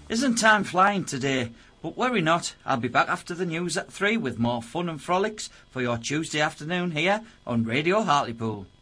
Isn't time flying today? But worry not, I'll be back after the news at 3 with more fun and frolics for your Tuesday afternoon here on Radio Hartlepool.